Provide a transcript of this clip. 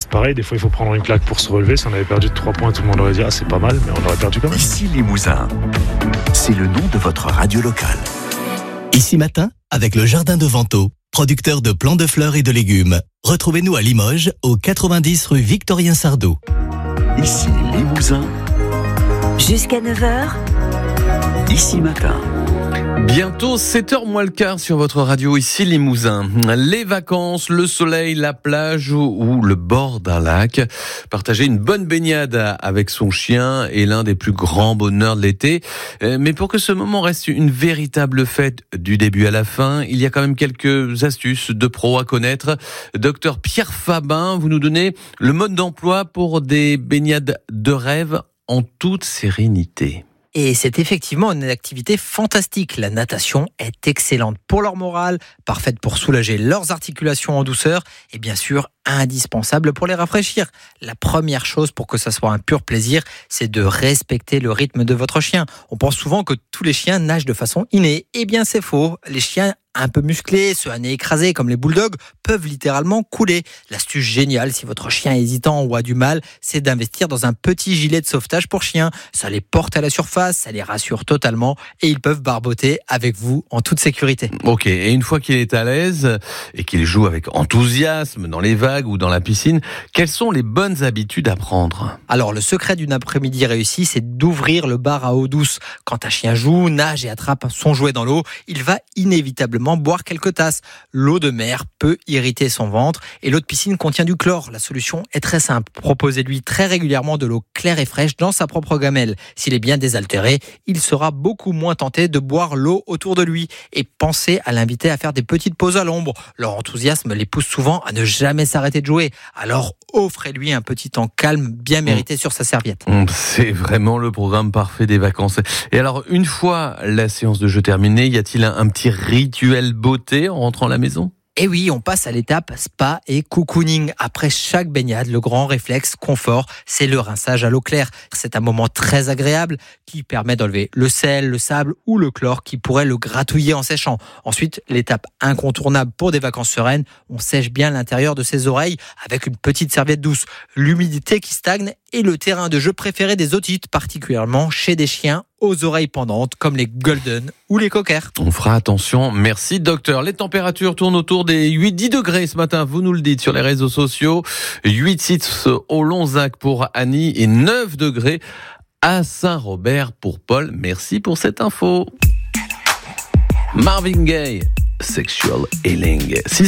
pareil, des fois il faut prendre une claque pour se relever. Si on avait perdu de 3 points, tout le monde aurait dit c'est pas mal, mais on aurait perdu quand même. Ici Limousin, c'est le nom de votre radio locale. Ici Matin, avec le Jardin de Vento, producteur de plants de fleurs et de légumes. Retrouvez-nous à Limoges, au 90 rue Victorien Sardou. Ici Limousin, jusqu'à 9h. Ici Matin. Bientôt 7h moins le quart sur votre radio, ici Limousin. Les vacances, le soleil, la plage ou le bord d'un lac. Partager une bonne baignade avec son chien est l'un des plus grands bonheurs de l'été. Mais pour que ce moment reste une véritable fête du début à la fin, il y a quand même quelques astuces de pro à connaître. Docteur Pierre Fabin, vous nous donnez le mode d'emploi pour des baignades de rêve en toute sérénité. Et c'est effectivement une activité fantastique. La natation est excellente pour leur morale, parfaite pour soulager leurs articulations en douceur et bien sûr indispensable pour les rafraîchir. La première chose pour que ça soit un pur plaisir, c'est de respecter le rythme de votre chien. On pense souvent que tous les chiens nagent de façon innée. Eh bien c'est faux. Les chiens un peu musclés, ceux à nez écrasé comme les bulldogs, peuvent littéralement couler. L'astuce géniale, si votre chien est hésitant ou a du mal, c'est d'investir dans un petit gilet de sauvetage pour chiens. Ça les porte à la surface, ça les rassure totalement et ils peuvent barboter avec vous en toute sécurité. Ok, et une fois qu'il est à l'aise et qu'il joue avec enthousiasme dans les vagues ou dans la piscine, quelles sont les bonnes habitudes à prendre ? Alors le secret d'une après-midi réussie, c'est d'ouvrir le bar à eau douce. Quand un chien joue, nage et attrape son jouet dans l'eau, il va inévitablement boire quelques tasses. L'eau de mer peut irriter son ventre et l'eau de piscine contient du chlore. La solution est très simple. Proposez-lui très régulièrement de l'eau claire et fraîche dans sa propre gamelle. S'il est bien désaltéré, il sera beaucoup moins tenté de boire l'eau autour de lui. Et pensez à l'inviter à faire des petites pauses à l'ombre. Leur enthousiasme les pousse souvent à ne jamais s'arrêter de jouer. Alors offrez-lui un petit temps calme bien mérité sur sa serviette. C'est vraiment le programme parfait des vacances. Et alors, une fois la séance de jeu terminée, y a-t-il un petit rituel beauté en rentrant à la maison ? Et oui, on passe à l'étape spa et cocooning. Après chaque baignade, le grand réflexe confort, c'est le rinçage à l'eau claire. C'est un moment très agréable qui permet d'enlever le sel, le sable ou le chlore qui pourrait le gratouiller en séchant. Ensuite, l'étape incontournable pour des vacances sereines, on sèche bien l'intérieur de ses oreilles avec une petite serviette douce. L'humidité qui stagne est le terrain de jeu préféré des otites, particulièrement chez des chiens aux oreilles pendantes comme les golden ou les cockers. On fera attention. Merci docteur. Les températures tournent autour des 8-10 degrés ce matin. Vous nous le dites sur les réseaux sociaux. 8-6 au Lonzac pour Annie et 9 degrés à Saint-Robert pour Paul. Merci pour cette info. Marvin Gaye, Sexual Healing.